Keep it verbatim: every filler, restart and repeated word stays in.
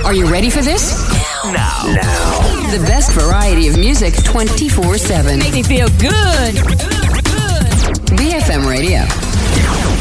Are you ready for this? Now. Now. The best variety of music twenty-four seven. Make me feel good. Good, good. B F M Radio.